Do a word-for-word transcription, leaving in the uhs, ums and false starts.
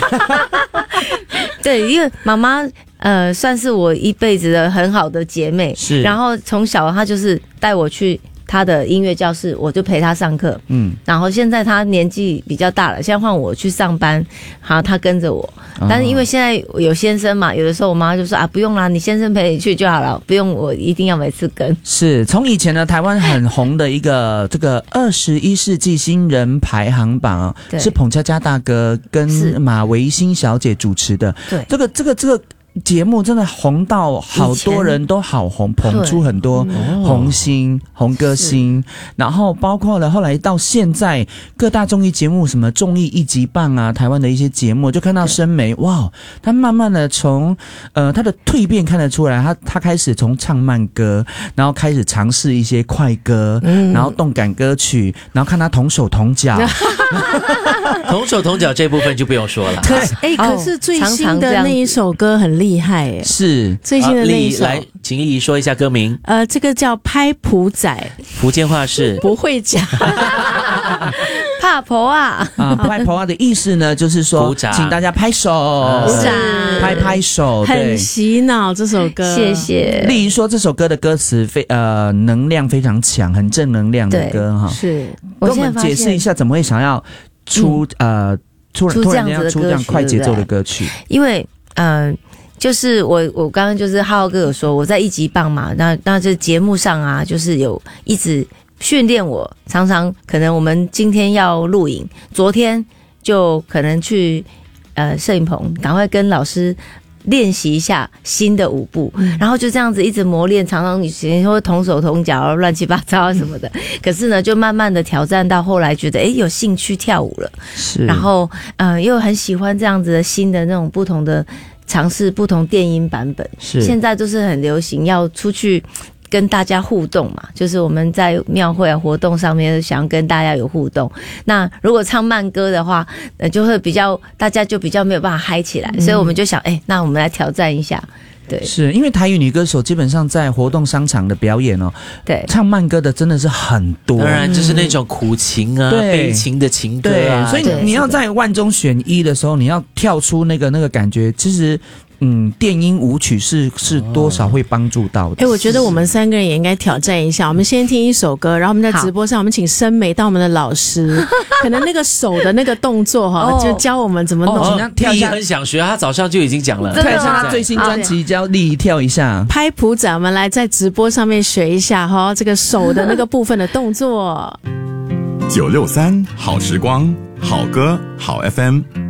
对，因为妈妈呃算是我一辈子的很好的姐妹， 是，然后从小她就是带我去他的音乐教室，我就陪他上课。嗯，然后现在他年纪比较大了，现在换我去上班，好，他跟着我。哦、但是因为现在有先生嘛，有的时候我妈就说啊，不用啦，你先生陪你去就好了，不用我一定要每次跟。 是从以前呢，台湾很红的一个这个二十一世纪新人排行榜啊，是彭佳佳大哥跟马维新小姐主持的。 对， 这个这个这个。节目真的红到好多人都好红，捧出很多红星、红歌星，然后包括了后来到现在各大综艺节目，什么综艺一级棒啊，台湾的一些节目，就看到申梅，哇，她慢慢的从呃她的蜕变看得出来，她她开始从唱慢歌，然后开始尝试一些快歌，嗯、然后动感歌曲，然后看她同手同脚， 同手同脚这部分就不用说了。 可是哎、欸，可是最新的那一首歌很厉害耶， 是最新的那一首。 来，请丽仪说一下歌名。 呃，这个叫拍谱仔， 福建话是不会讲。 怕婆啊啊，拍婆啊的意思呢，就是说，请大家拍手， 鼓掌， 拍拍手， 很洗脑这首歌。 谢谢。 丽仪说这首歌的歌词非呃能量非常强，很正能量的歌哈。 是， 跟我们解释一下怎么会想要出、嗯、呃突然突然间要出这样快节奏的歌曲？ 因为嗯。呃就是我，我刚刚就是浩浩哥有说我在一级棒嘛，那那这节目上啊，就是有一直训练我，常常可能我们今天要录影，昨天就可能去呃摄影棚，赶快跟老师练习一下新的舞步，嗯、然后就这样子一直磨练，常常以前会同手同脚乱七八糟什么的，可是呢，就慢慢的挑战到后来觉得哎有兴趣跳舞了， 是， 然后呃又很喜欢这样子的新的那种不同的。尝试不同电音版本， 是现在都是很流行，要出去跟大家互动嘛，就是我们在庙会啊活动上面想要跟大家有互动。那如果唱慢歌的话，呃，就会比较大家就比较没有办法嗨起来，嗯、所以我们就想，哎、欸，那我们来挑战一下。对， 是因为台语女歌手基本上在活动商场的表演哦， 对， 唱慢歌的真的是很多， 当然就是那种苦情啊、悲情的情歌啊， 所以你要在万中选一的时候，你要跳出那个那个感觉，其实。嗯，电音舞曲是是多少会帮助到的。 哎、欸，我觉得我们三个人也应该挑战一下。我们先听一首歌，然后我们在直播上，我们请申梅当我们的老师，可能那个手的那个动作哈，哦、就教我们怎么弄。 哦，跳一下很想学，他早上就已经讲了。 跳一下他最新专辑，教丽仪跳一下。 拍谱仔，我们来在直播上面学一下哈，这个手的那个部分的动作。 九六三好时光，好歌好 F M。